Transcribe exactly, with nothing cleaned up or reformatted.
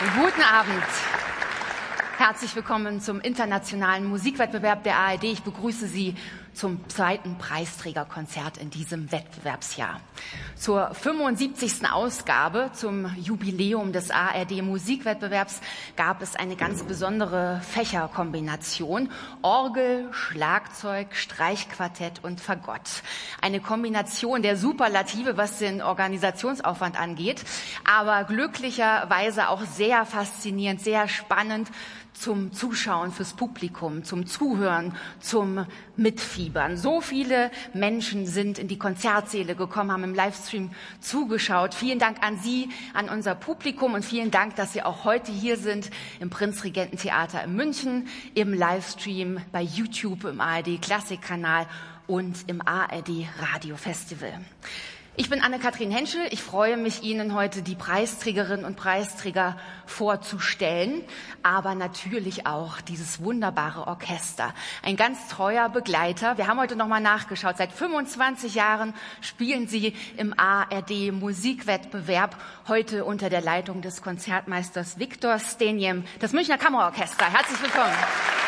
Guten Abend. Herzlich willkommen zum internationalen Musikwettbewerb der A R D. Ich begrüße Sie zum zweiten Preisträgerkonzert in diesem Wettbewerbsjahr. Zur fünfundsiebzigsten Ausgabe, zum Jubiläum des A R D Musikwettbewerbs, gab es eine ganz besondere Fächerkombination: Orgel, Schlagzeug, Streichquartett und Fagott. Eine Kombination der Superlative, was den Organisationsaufwand angeht, aber glücklicherweise auch sehr faszinierend, sehr spannend zum Zuschauen fürs Publikum, zum Zuhören, zum Mitfiebern. So viele Menschen sind in die Konzertsäle gekommen, haben im Livestream zugeschaut. Vielen Dank an Sie, an unser Publikum, und vielen Dank, dass Sie auch heute hier sind im Prinzregententheater in München, im Livestream bei YouTube, im A R D Klassikkanal und im A R D Radio Festival. Ich bin Anne-Kathrin Henschel. Ich freue mich, Ihnen heute die Preisträgerinnen und Preisträger vorzustellen, aber natürlich auch dieses wunderbare Orchester. Ein ganz treuer Begleiter. Wir haben heute nochmal nachgeschaut. Seit fünfundzwanzig Jahren spielen Sie im A R D Musikwettbewerb, heute unter der Leitung des Konzertmeisters Viktor Stenjem, das Münchner Kammerorchester. Herzlich willkommen.